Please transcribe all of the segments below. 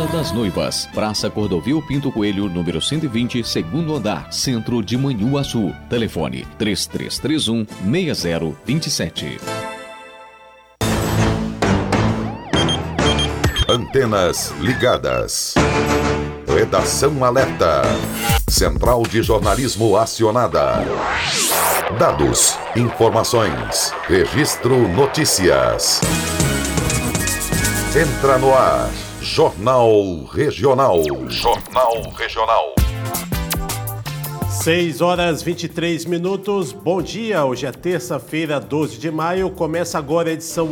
Casa das Noivas, Praça Cordovil Pinto Coelho, número 120, segundo andar, Centro de Manhuaçu. Telefone 3331-6027. Antenas ligadas. Redação alerta. Central de jornalismo acionada. Dados, informações, registro notícias. Entra no ar. Jornal Regional. Jornal Regional. 6h23. Bom dia, hoje é terça-feira, 12 de maio. Começa agora a edição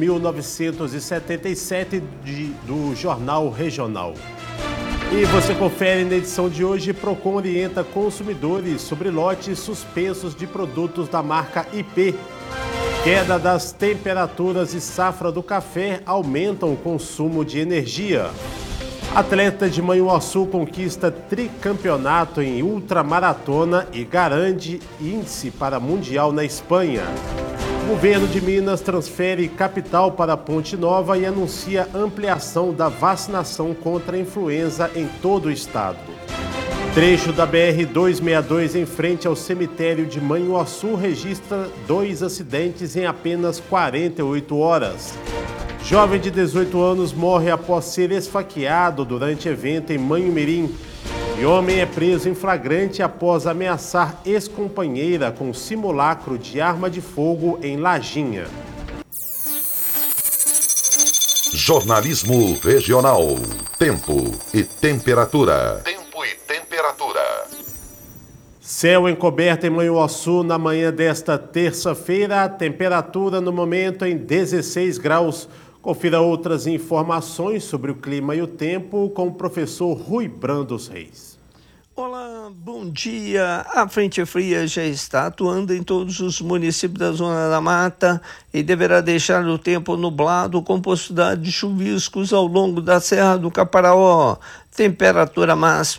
8.977 do Jornal Regional. E você confere na edição de hoje: Procon orienta consumidores sobre lotes suspensos de produtos da marca IP. Queda das temperaturas e safra do café aumentam o consumo de energia. Atleta de Manhuaçu conquista tricampeonato em ultramaratona e garante índice para Mundial na Espanha. O governo de Minas transfere capital para Ponte Nova e anuncia ampliação da vacinação contra a influenza em todo o estado. Trecho da BR-262 em frente ao cemitério de Manhuaçu registra 2 acidentes em apenas 48 horas. Jovem de 18 anos morre após ser esfaqueado durante evento em Manhumirim. E homem é preso em flagrante após ameaçar ex-companheira com simulacro de arma de fogo em Lajinha. Jornalismo Regional. Tempo e temperatura. Céu encoberto em Manhuaçu na manhã desta terça-feira. Temperatura no momento em 16 graus. Confira outras informações sobre o clima e o tempo com o professor Rui Brandos Reis. Olá, bom dia. A frente fria já está atuando em todos os municípios da Zona da Mata e deverá deixar o tempo nublado com possibilidade de chuviscos ao longo da Serra do Caparaó. Temperatura máxima